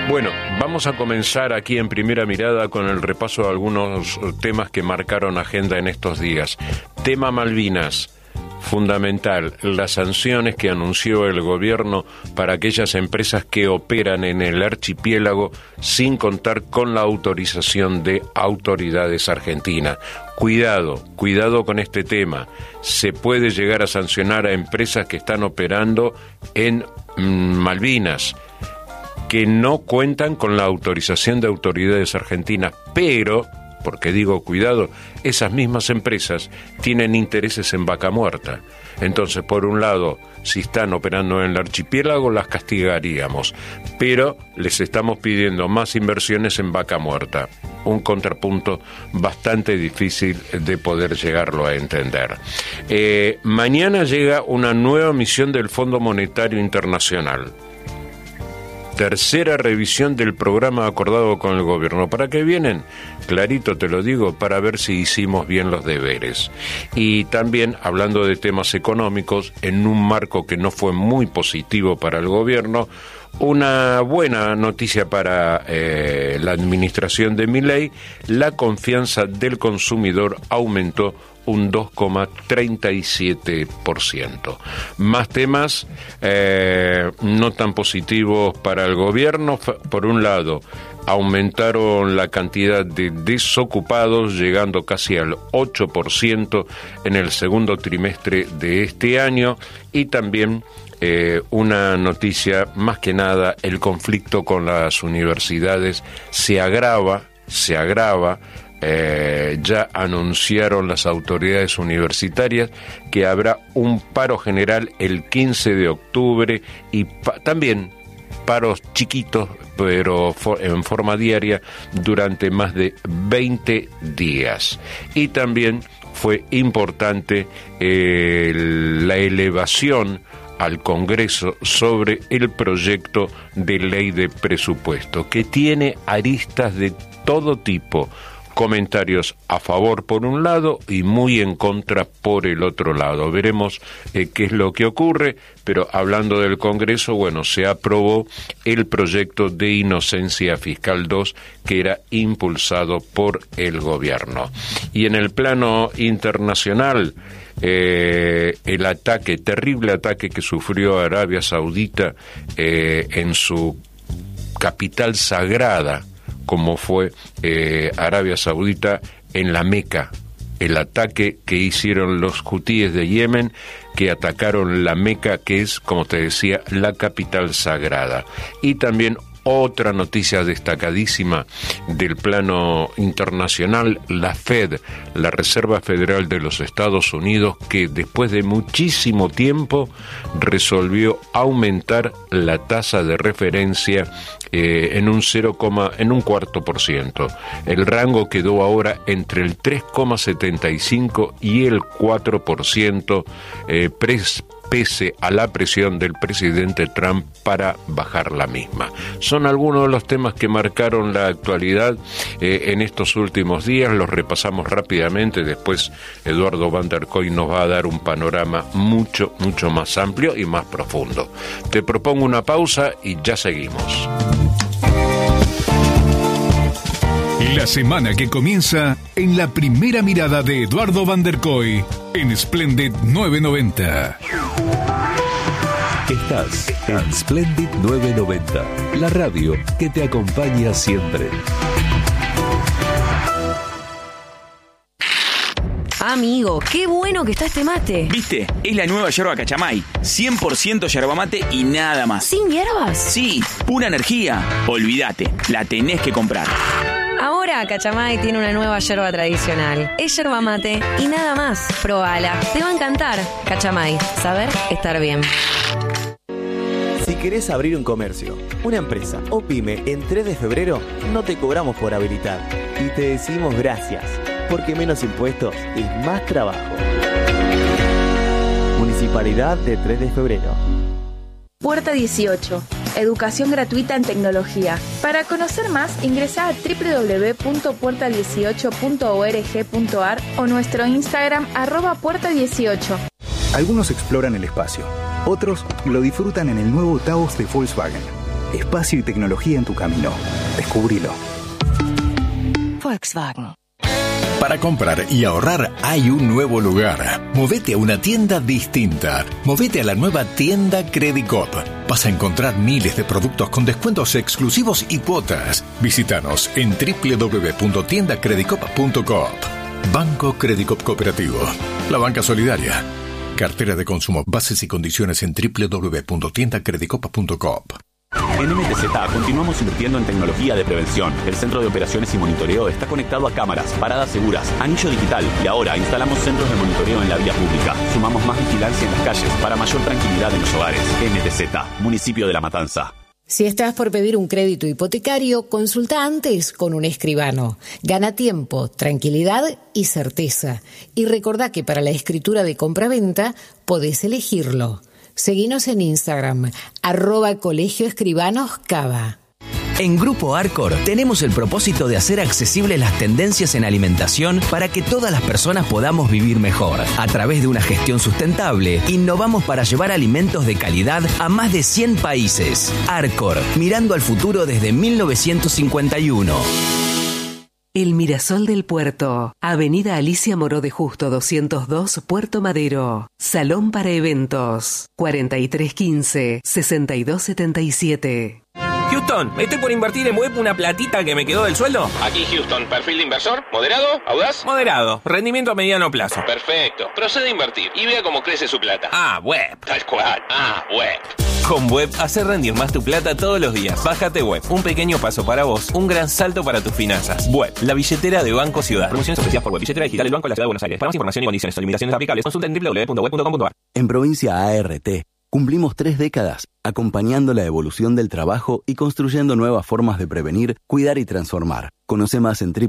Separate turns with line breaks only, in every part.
Bueno, vamos a comenzar aquí en Primera Mirada con el repaso de algunos temas que marcaron agenda en estos días. Tema Malvinas. Fundamental, las sanciones que anunció el gobierno para aquellas empresas que operan en el archipiélago sin contar con la autorización de autoridades argentinas. Cuidado con este tema. Se puede llegar a sancionar a empresas que están operando en Malvinas, que no cuentan con la autorización de autoridades argentinas, pero, porque digo cuidado, esas mismas empresas tienen intereses en Vaca Muerta. Entonces, por un lado, si están operando en el archipiélago, las castigaríamos, pero les estamos pidiendo más inversiones en Vaca Muerta. Un contrapunto bastante difícil de poder llegarlo a entender. Mañana llega una nueva misión del Fondo Monetario Internacional. Tercera revisión del programa acordado con el gobierno. ¿Para qué vienen? Clarito te lo digo, para ver si hicimos bien los deberes. Y también, hablando de temas económicos, en un marco que no fue muy positivo para el gobierno, una buena noticia para la administración de Milei: la confianza del consumidor aumentó un 2,37%. Más temas no tan positivos para el gobierno. Por un lado, aumentaron la cantidad de desocupados, llegando casi al 8% en el segundo trimestre de este año. Y también una noticia, más que nada, el conflicto con las universidades se agrava. Ya anunciaron las autoridades universitarias que habrá un paro general el 15 de octubre y también paros chiquitos, pero en forma diaria, durante más de 20 días. Y también fue importante la elevación al Congreso sobre el proyecto de ley de presupuesto, que tiene aristas de todo tipo. Comentarios a favor por un lado y muy en contra por el otro lado. Veremos qué es lo que ocurre, pero hablando del Congreso, bueno, se aprobó el proyecto de inocencia fiscal 2 que era impulsado por el gobierno. Y en el plano internacional, el terrible ataque que sufrió Arabia Saudita en su capital sagrada, como fue Arabia Saudita en la Meca, el ataque que hicieron los hutíes de Yemen, que atacaron la Meca, que es, como te decía, la capital sagrada. Y también otra noticia destacadísima del plano internacional: la Fed, la Reserva Federal de los Estados Unidos, que después de muchísimo tiempo resolvió aumentar la tasa de referencia en un 0,25%. El rango quedó ahora entre el 3,75 y el 4%, pese a la presión del presidente Trump para bajar la misma. Son algunos de los temas que marcaron la actualidad en estos últimos días. Los repasamos rápidamente. Después Eduardo Van der Kooi nos va a dar un panorama mucho más amplio y más profundo. Te propongo una pausa y ya seguimos.
La semana que comienza en la Primera Mirada de Eduardo Van der Kooi en Splendid 990.
Estás en Splendid 990, la radio que te acompaña siempre.
Amigo, qué bueno que está este mate.
¿Viste? Es la nueva yerba Cachamay. 100% yerba mate y nada más.
¿Sin hierbas?
Sí, pura energía. Olvídate, la tenés que comprar.
Ahora Cachamay tiene una nueva yerba tradicional. Es yerba mate y nada más. Probala, te va a encantar. Cachamay, saber estar bien.
Si querés abrir un comercio, una empresa o pyme en 3 de febrero, no te cobramos por habilitar. Y te decimos gracias, porque menos impuestos es más trabajo. Municipalidad de 3 de febrero.
Puerta 18. Educación gratuita en tecnología. Para conocer más, ingresa a www.puerta18.org.ar o nuestro Instagram @puerta18.
Algunos exploran el espacio, otros lo disfrutan en el nuevo Taos de Volkswagen. espacio y tecnología en tu camino. Descubrilo.
Volkswagen.
Para comprar y ahorrar hay un nuevo lugar. Movete a una tienda distinta. Movete a la nueva tienda Credicop. Vas a encontrar miles de productos con descuentos exclusivos y cuotas. Visítanos en www.tiendacredicop.coop. Banco Credicop Cooperativo. La banca solidaria. Cartera de consumo. Bases y condiciones en www.tiendacredicop.coop.
En MTZ continuamos invirtiendo en tecnología de prevención. El centro de operaciones y monitoreo está conectado a cámaras, paradas seguras, anillo digital y ahora instalamos centros de monitoreo en la vía pública. Sumamos más vigilancia en las calles para mayor tranquilidad en los hogares. MTZ, municipio de La Matanza.
Si estás por pedir un crédito hipotecario, consulta antes con un escribano. Gana tiempo, tranquilidad y certeza. Y recordá que para la escritura de compraventa podés elegirlo. Seguinos en Instagram, @colegioescribanoscava.
En Grupo Arcor tenemos el propósito de hacer accesibles las tendencias en alimentación para que todas las personas podamos vivir mejor. A través de una gestión sustentable, innovamos para llevar alimentos de calidad a más de 100 países. Arcor, mirando al futuro desde 1951.
El Mirasol del Puerto, Avenida Alicia Moró de Justo 202, Puerto Madero. Salón para eventos, 4315-6277.
Houston, ¿me estoy por invertir en web una platita que me quedó del sueldo?
Aquí Houston, perfil de inversor, moderado, audaz.
Moderado, rendimiento a mediano plazo.
Perfecto, procede a invertir y vea cómo crece su plata.
Web.
Tal cual, web.
Con Web, hacer rendir más tu plata todos los días. Bájate Web, un pequeño paso para vos, un gran salto para tus finanzas. Web, la billetera de Banco Ciudad.
Promociones ofrecidas por Web, billetera digital del Banco de la Ciudad de Buenos Aires. Para más información y condiciones o limitaciones aplicables, consulta en www.web.com.ar.
En Provincia ART, cumplimos 3 décadas acompañando la evolución del trabajo y construyendo nuevas formas de prevenir, cuidar y transformar. Conoce más en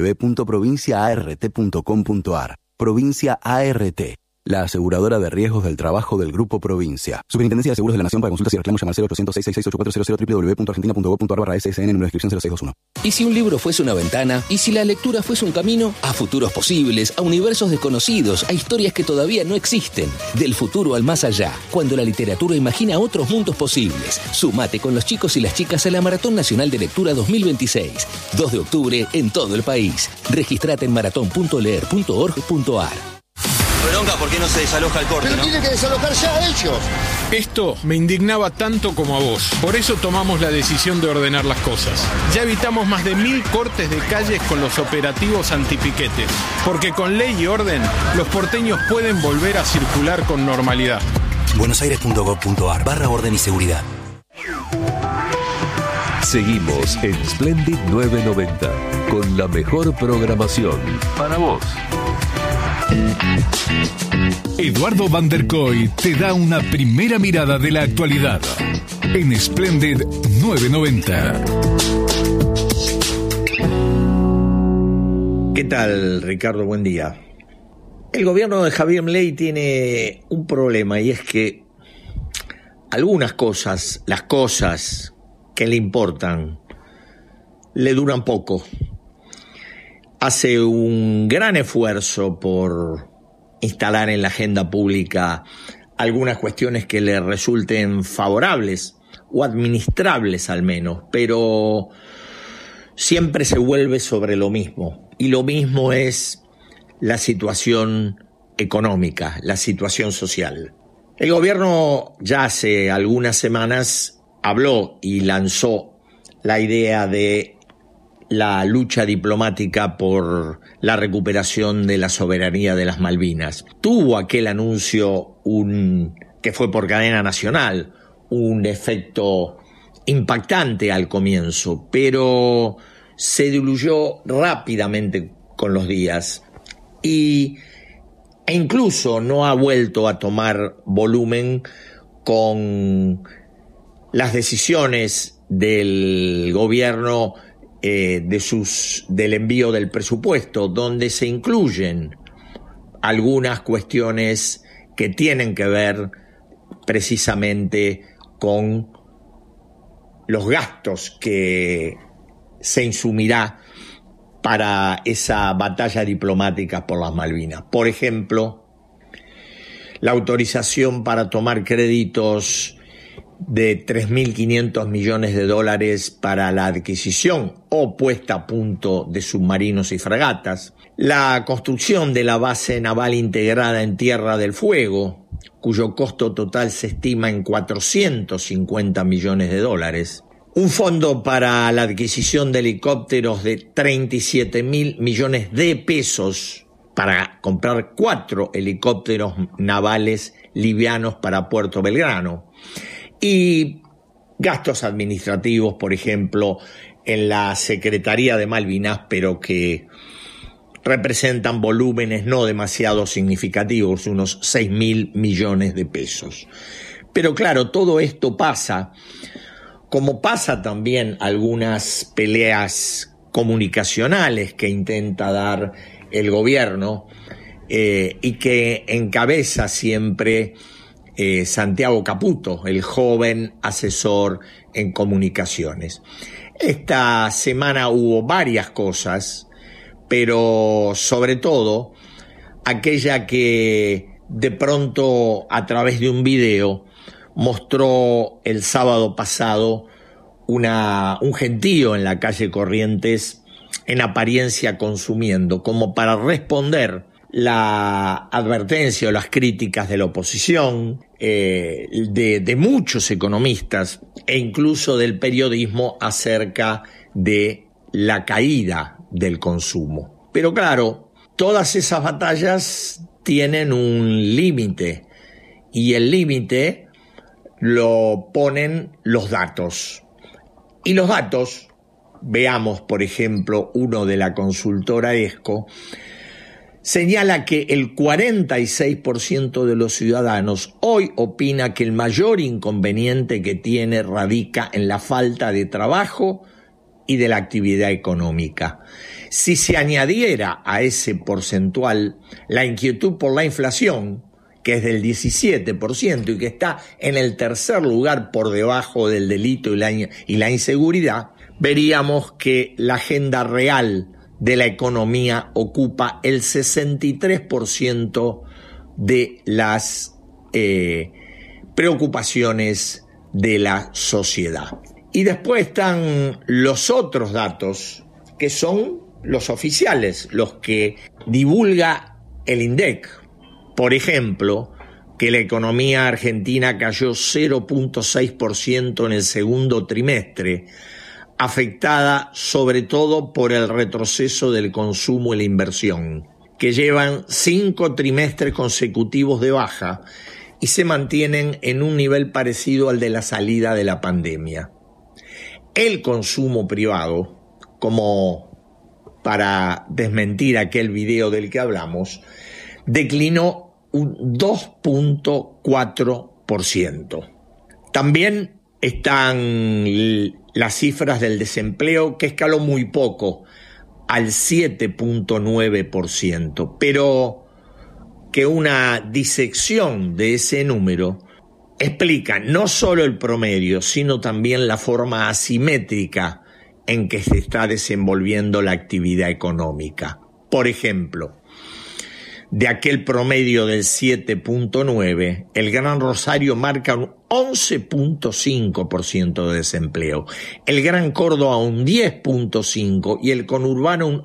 www.provinciaart.com.ar. Provincia ART, la aseguradora de riesgos del trabajo del Grupo Provincia. Superintendencia de Seguros de la Nación. Para consultas y reclamos llama al 0800-666-8400 www.argentina.gov.ar/SSN número de inscripción 0621.
¿Y si un libro fuese una ventana? ¿Y si la lectura fuese un camino? A futuros posibles, a universos desconocidos, a historias que todavía no existen. Del futuro al más allá, cuando la literatura imagina otros mundos posibles. Sumate con los chicos y las chicas a la Maratón Nacional de Lectura 2026. 2 de octubre en todo el país. Registrate en maratón.leer.org.ar.
Bronca, ¿por qué no se desaloja el corte?
Pero tiene que desalojar ya ellos.
Esto me indignaba tanto como a vos. Por eso tomamos la decisión de ordenar las cosas. Ya evitamos más de 1000 cortes de calles con los operativos antipiquetes. Porque con ley y orden, los porteños pueden volver a circular con normalidad.
buenosaires.gov.ar/orden y seguridad.
Seguimos en Splendid 990 con la mejor programación para vos.
Eduardo Van der Kooi te da una primera mirada de la actualidad en Splendid 990.
¿Qué tal, Ricardo? Buen día. El gobierno de Javier Milei tiene un problema y es que algunas cosas, las cosas que le importan, le duran poco. Hace un gran esfuerzo por instalar en la agenda pública algunas cuestiones que le resulten favorables o administrables al menos, pero siempre se vuelve sobre lo mismo. Y lo mismo es la situación económica, la situación social. El gobierno ya hace algunas semanas habló y lanzó la idea de la lucha diplomática por la recuperación de la soberanía de las Malvinas. Tuvo aquel anuncio, que fue por cadena nacional, un efecto impactante al comienzo, pero se diluyó rápidamente con los días e incluso no ha vuelto a tomar volumen con las decisiones del gobierno del envío del presupuesto, donde se incluyen algunas cuestiones que tienen que ver precisamente con los gastos que se insumirá para esa batalla diplomática por las Malvinas. Por ejemplo, la autorización para tomar créditos de 3.500 millones de dólares para la adquisición o puesta a punto de submarinos y fragatas, la construcción de la base naval integrada en Tierra del Fuego, cuyo costo total se estima en 450 millones de dólares, un fondo para la adquisición de helicópteros de 37.000 millones de pesos para comprar 4 helicópteros navales livianos para Puerto Belgrano, y gastos administrativos, por ejemplo, en la Secretaría de Malvinas, pero que representan volúmenes no demasiado significativos, unos 6.000 millones de pesos. Pero claro, todo esto pasa, como pasa también algunas peleas comunicacionales que intenta dar el gobierno y que encabeza siempre Santiago Caputo, el joven asesor en comunicaciones. Esta semana hubo varias cosas, pero sobre todo aquella que de pronto a través de un video mostró el sábado pasado un gentío en la calle Corrientes, en apariencia consumiendo, como para responder la advertencia o las críticas de la oposición, de muchos economistas e incluso del periodismo acerca de la caída del consumo. Pero claro, todas esas batallas tienen un límite, y el límite lo ponen los datos. Y los datos, veamos por ejemplo uno de la consultora ESCO, señala que el 46% de los ciudadanos hoy opina que el mayor inconveniente que tiene radica en la falta de trabajo y de la actividad económica. Si se añadiera a ese porcentual la inquietud por la inflación, que es del 17% y que está en el tercer lugar por debajo del delito y la inseguridad, veríamos que la agenda real de la economía ocupa el 63% de las preocupaciones de la sociedad. Y después están los otros datos, que son los oficiales, los que divulga el INDEC. Por ejemplo, que la economía argentina cayó 0.6% en el segundo trimestre, afectada sobre todo por el retroceso del consumo y la inversión, que llevan 5 trimestres consecutivos de baja y se mantienen en un nivel parecido al de la salida de la pandemia. El consumo privado, como para desmentir aquel video del que hablamos, declinó un 2.4%. También están las cifras del desempleo, que escaló muy poco, al 7.9%, pero que una disección de ese número explica no solo el promedio, sino también la forma asimétrica en que se está desenvolviendo la actividad económica. Por ejemplo, de aquel promedio del 7.9, el Gran Rosario marca un 11.5% de desempleo, el Gran Córdoba un 10.5% y el conurbano un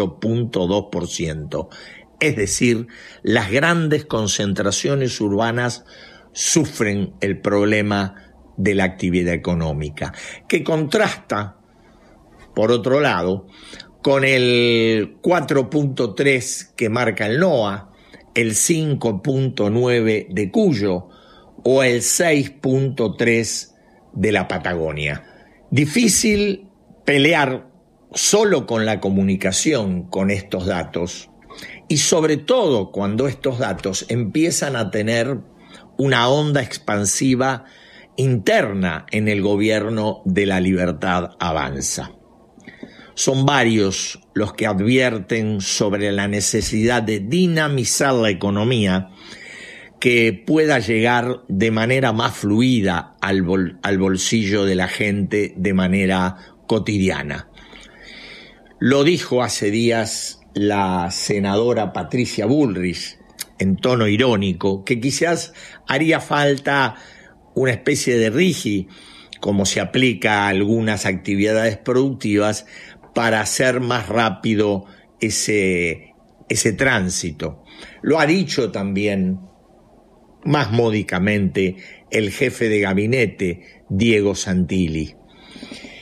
8.2%. Es decir, las grandes concentraciones urbanas sufren el problema de la actividad económica, que contrasta, por otro lado, con el 4.3 que marca el NOA, el 5.9 de Cuyo o el 6.3 de la Patagonia. Difícil pelear solo con la comunicación con estos datos, y sobre todo cuando estos datos empiezan a tener una onda expansiva interna en el gobierno de La Libertad Avanza. Son varios los que advierten sobre la necesidad de dinamizar la economía, que pueda llegar de manera más fluida al bolsillo de la gente de manera cotidiana. Lo dijo hace días la senadora Patricia Bullrich, en tono irónico, que quizás haría falta una especie de RIGI, como se aplica a algunas actividades productivas, para hacer más rápido ese tránsito. Lo ha dicho también más módicamente el jefe de gabinete, Diego Santilli.